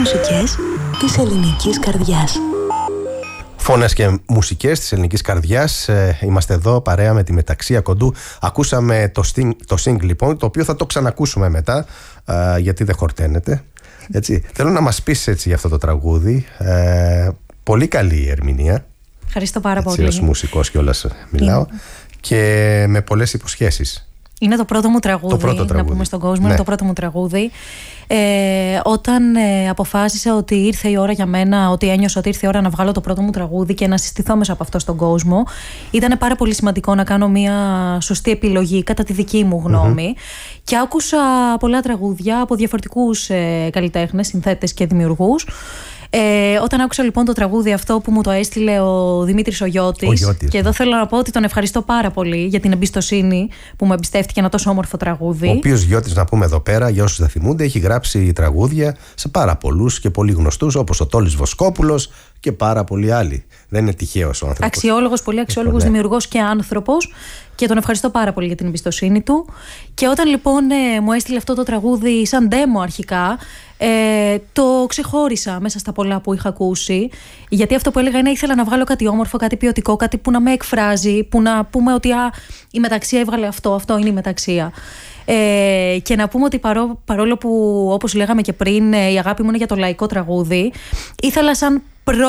μουσικές της ελληνικής καρδιάς. Φωνές και μουσικές της ελληνικής καρδιάς. Είμαστε εδώ παρέα με τη Μεταξία Κοντού. Ακούσαμε το single λοιπόν, το οποίο θα το ξανακούσουμε μετά, γιατί δεν χορταίνεται. Έτσι. Θέλω να μας πεις έτσι για αυτό το τραγούδι. Πολύ καλή η ερμηνεία. Ευχαριστώ πάρα πολύ. Ως μουσικός κιόλας μιλάω. Και με πολλές υποσχέσεις. Είναι το πρώτο μου τραγούδι, να πούμε στον κόσμο, ναι. Είναι το πρώτο μου τραγούδι. Όταν αποφάσισα ότι ήρθε η ώρα για μένα, ότι ένιωσα ότι ήρθε η ώρα να βγάλω το πρώτο μου τραγούδι και να συστηθώ μέσα από αυτό στον κόσμο, ήταν πάρα πολύ σημαντικό να κάνω μια σωστή επιλογή κατά τη δική μου γνώμη. Και άκουσα πολλά τραγούδια από διαφορετικούς καλλιτέχνες, συνθέτες και δημιουργούς. Όταν άκουσα λοιπόν το τραγούδι αυτό που μου το έστειλε ο Δημήτρης ο Γιώτης, και εδώ θέλω να πω ότι τον ευχαριστώ πάρα πολύ για την εμπιστοσύνη που μου εμπιστεύτηκε ένα τόσο όμορφο τραγούδι. Ο οποίος Γιώτης, να πούμε εδώ πέρα, για όσους δεν θυμούνται, έχει γράψει τραγούδια σε πάρα πολλούς και πολύ γνωστούς, όπως ο Τόλης Βοσκόπουλος και πάρα πολλοί άλλοι. Δεν είναι τυχαίος ο άνθρωπος. Αξιόλογος, πολύ αξιόλογος δημιουργός και άνθρωπος, και τον ευχαριστώ πάρα πολύ για την εμπιστοσύνη του. Και όταν λοιπόν μου έστειλε αυτό το τραγούδι σαν demo αρχικά, το ξεχώρισα μέσα στα πολλά που είχα ακούσει, γιατί αυτό που έλεγα είναι ήθελα να βγάλω κάτι όμορφο, κάτι ποιοτικό, κάτι που να με εκφράζει, που να πούμε ότι η Μεταξία έβγαλε αυτό είναι η Μεταξία. Και να πούμε ότι παρόλο που, όπως λέγαμε και πριν, η αγάπη μου είναι για το λαϊκό τραγούδι, ήθελα σαν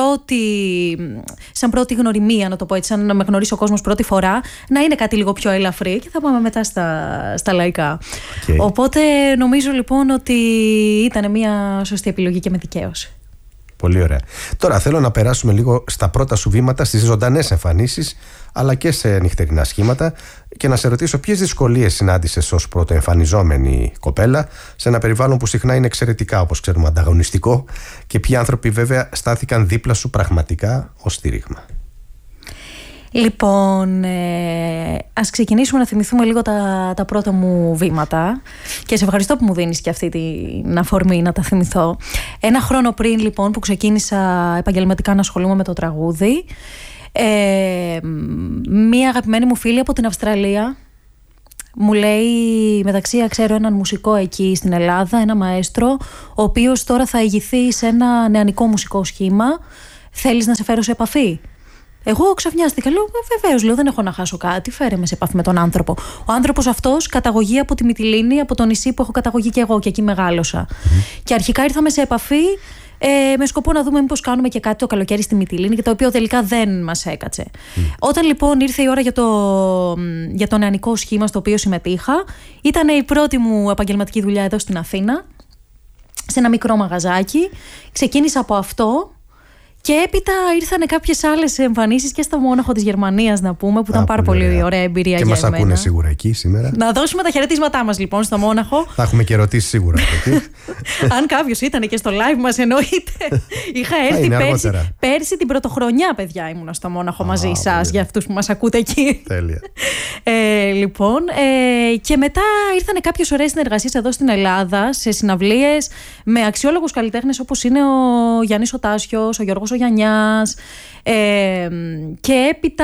πρώτη γνωριμία, να το πω έτσι, σαν να με γνωρίσει ο κόσμος πρώτη φορά, να είναι κάτι λίγο πιο ελαφρύ, και θα πάμε μετά στα λαϊκά. Οπότε νομίζω λοιπόν ότι ήταν μια σωστή επιλογή και με δικαίωση. Πολύ ωραία. Τώρα θέλω να περάσουμε λίγο στα πρώτα σου βήματα στις ζωντανές εμφανίσεις, αλλά και σε νυχτερινά σχήματα, και να σε ρωτήσω ποιες δυσκολίες συνάντησες ως πρωτοεμφανιζόμενη κοπέλα σε ένα περιβάλλον που συχνά είναι εξαιρετικά, όπως ξέρουμε, ανταγωνιστικό, και ποιοι άνθρωποι βέβαια στάθηκαν δίπλα σου πραγματικά ως στήριγμα. Λοιπόν, ας ξεκινήσουμε να θυμηθούμε λίγο τα πρώτα μου βήματα, και σε ευχαριστώ που μου δίνεις και αυτή την αφορμή να τα θυμηθώ. Ένα χρόνο πριν λοιπόν που ξεκίνησα επαγγελματικά να ασχολούμαι με το τραγούδι, μία αγαπημένη μου φίλη από την Αυστραλία μου λέει: Μεταξία, ξέρω έναν μουσικό εκεί στην Ελλάδα, ένα μαέστρο, ο οποίος τώρα θα ηγηθεί σε ένα νεανικό μουσικό σχήμα. Θέλεις να σε φέρω σε επαφή? Εγώ ξαφνιάστηκα, λέω: βεβαίως, λέω, δεν έχω να χάσω κάτι. Φέρε με σε επαφή με τον άνθρωπο. Ο άνθρωπος αυτός, καταγωγή από τη Μυτιλήνη, από το νησί που έχω καταγωγή και εγώ, και εκεί μεγάλωσα. Και αρχικά ήρθαμε σε επαφή με σκοπό να δούμε μήπως κάνουμε και κάτι το καλοκαίρι στη Μυτιλήνη, και το οποίο τελικά δεν μας έκατσε. Όταν λοιπόν ήρθε η ώρα για το νεανικό σχήμα στο οποίο συμμετείχα, ήταν η πρώτη μου επαγγελματική δουλειά εδώ στην Αθήνα, σε ένα μικρό μαγαζάκι. Ξεκίνησα από αυτό. Και έπειτα ήρθαν κάποιες άλλες εμφανίσεις και στο Μόναχο της Γερμανίας, να πούμε, που ήταν πάρα πολύ ωραία εμπειρία για εμένα. Και μας ακούνε σίγουρα εκεί σήμερα. Να δώσουμε τα χαιρετίσματά μας λοιπόν στο Μόναχο. Θα έχουμε και ερωτήσεις σίγουρα εκεί. Αν κάποιος ήταν και στο live μας, εννοείται. Είχα έρθει πέρσι την πρωτοχρονιά, παιδιά, ήμουνα στο Μόναχο μαζί σας, για αυτούς που μας ακούτε εκεί. Τέλεια. Λοιπόν, και μετά ήρθαν κάποιες ωραίες συνεργασίες εδώ στην Ελλάδα, σε συναυλίες με αξιόλογους καλλιτέχνες όπως είναι ο Γιάννης ο Τάσιος, ο Γιώργος ο Γιαννιάς, και έπειτα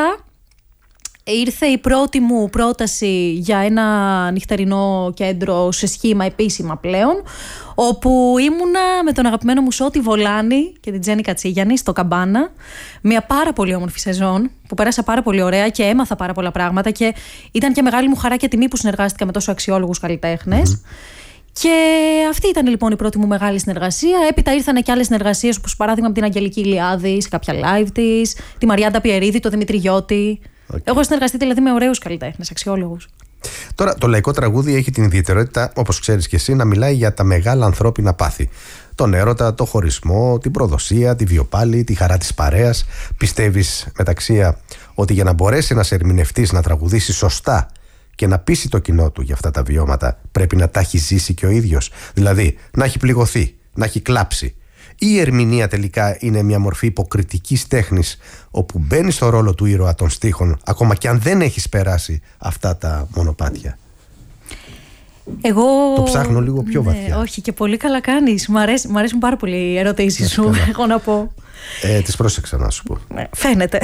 ήρθε η πρώτη μου πρόταση για ένα νυχτερινό κέντρο σε σχήμα επίσημα πλέον, όπου ήμουνα με τον αγαπημένο μου Σώτη Βολάνη και την Τζέννη Κατσίγιαννη στο Καμπάνα. Μια πάρα πολύ όμορφη σεζόν που πέρασα πάρα πολύ ωραία και έμαθα πάρα πολλά πράγματα, και ήταν και μεγάλη μου χαρά και τιμή που συνεργάστηκα με τόσο αξιόλογους καλλιτέχνες. Και αυτή ήταν λοιπόν η πρώτη μου μεγάλη συνεργασία. Έπειτα ήρθαν και άλλες συνεργασίες, όπως παράδειγμα με την Αγγελική Ηλιάδη σε κάποια live της, τη Μαριάντα Πιερίδη, το Δημήτρη Γιώτη. Έχω συνεργαστεί δηλαδή με ωραίους καλλιτέχνες, αξιόλογους. Τώρα, το λαϊκό τραγούδι έχει την ιδιαιτερότητα, όπως ξέρεις και εσύ, να μιλάει για τα μεγάλα ανθρώπινα πάθη. Τον έρωτα, το χωρισμό, την προδοσία, τη βιοπάλη, τη χαρά της παρέας. Πιστεύεις, Μεταξία, ότι για να μπορέσει ένας ερμηνευτής να τραγουδήσει σωστά και να πείσει το κοινό του για αυτά τα βιώματα, πρέπει να τα έχει ζήσει και ο ίδιος? Δηλαδή, να έχει πληγωθεί, να έχει κλάψει? Ή η ερμηνεία τελικά είναι μια μορφή υποκριτικής τέχνης, όπου μπαίνει στο ρόλο του ήρωα των στίχων, ακόμα και αν δεν έχεις περάσει αυτά τα μονοπάτια? Εγώ... Το ψάχνω λίγο πιο βαθιά. Όχι, και πολύ καλά κάνεις. Μ' αρέσουν πάρα πολύ οι ερωτήσεις σου, έχω να πω. Τις πρόσεξα να σου πω. Φαίνεται.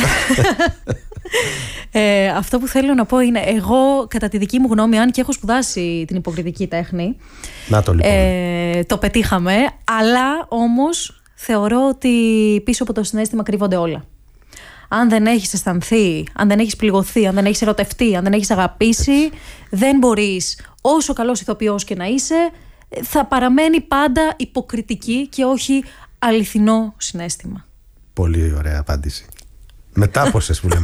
Αυτό που θέλω να πω είναι, εγώ κατά τη δική μου γνώμη, αν και έχω σπουδάσει την υποκριτική τέχνη, να το λοιπόν. Το πετύχαμε, αλλά όμως θεωρώ ότι πίσω από το συναίσθημα κρύβονται όλα. Αν δεν έχεις αισθανθεί, αν δεν έχεις πληγωθεί, αν δεν έχεις ερωτευτεί, αν δεν έχεις αγαπήσει, δεν μπορείς, όσο καλός ηθοποιός και να είσαι, θα παραμένει πάντα υποκριτική και όχι αληθινό συναίσθημα. Πολύ ωραία απάντηση. Μετάπωσες που λέμε.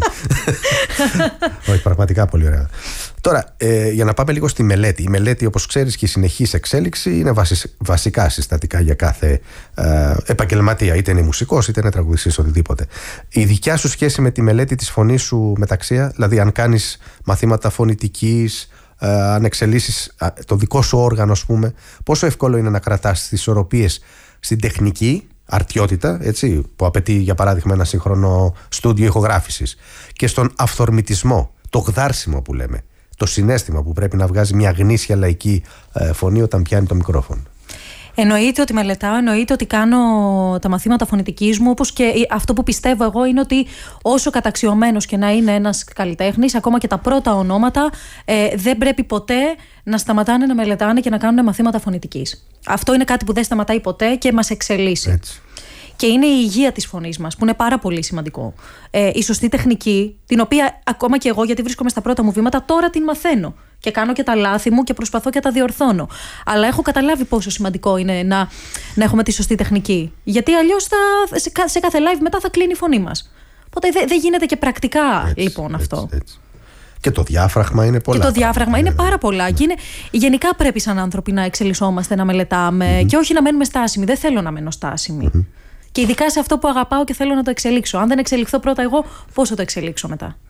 Όχι, πραγματικά πολύ ωραία. Τώρα, για να πάμε λίγο στη μελέτη. Η μελέτη, όπως ξέρεις, και η συνεχής εξέλιξη είναι βασικά συστατικά για κάθε επαγγελματία. Είτε είναι μουσικός, είτε είναι τραγουδιστής, οτιδήποτε. Η δικιά σου σχέση με τη μελέτη της φωνής σου μεταξύ, δηλαδή αν κάνεις μαθήματα φωνητικής, αν εξελίσσεις το δικό σου όργανο, ας πούμε, πόσο εύκολο είναι να κρατάς τις ισορροπίες στην τεχνική αρτιότητα, έτσι, που απαιτεί για παράδειγμα ένα σύγχρονο στούντιο ηχογράφησης, και στον αυθορμητισμό, το γδάρσιμο που λέμε, το συναίσθημα που πρέπει να βγάζει μια γνήσια λαϊκή φωνή όταν πιάνει το μικρόφωνο. Εννοείται ότι μελετάω, εννοείται ότι κάνω τα μαθήματα φωνητικής μου, όπως και αυτό που πιστεύω εγώ είναι ότι όσο καταξιωμένος και να είναι ένας καλλιτέχνης, ακόμα και τα πρώτα ονόματα δεν πρέπει ποτέ να σταματάνε να μελετάνε και να κάνουν μαθήματα φωνητικής. Αυτό είναι κάτι που δεν σταματάει ποτέ και μας εξελίσσει. Έτσι. Και είναι η υγεία της φωνής μας, που είναι πάρα πολύ σημαντικό. Η σωστή τεχνική, την οποία ακόμα και εγώ, γιατί βρίσκομαι στα πρώτα μου βήματα, τώρα την μαθαίνω. Και κάνω και τα λάθη μου και προσπαθώ και τα διορθώνω. Αλλά έχω καταλάβει πόσο σημαντικό είναι να έχουμε τη σωστή τεχνική. Γιατί αλλιώς σε κάθε live μετά θα κλείνει η φωνή μας. Οπότε δεν γίνεται και πρακτικά λοιπόν αυτό. Έτσι. Και το διάφραγμα είναι πολλά. Και το διάφραγμα είναι πάρα πολλά. Και γενικά πρέπει σαν άνθρωποι να εξελισσόμαστε, να μελετάμε και όχι να μένουμε στάσιμοι. Δεν θέλω να μένω στάσιμη. Και ειδικά σε αυτό που αγαπάω και θέλω να το εξελίξω. Αν δεν εξελιχθώ πρώτα εγώ, πώς θα το εξελίξω μετά.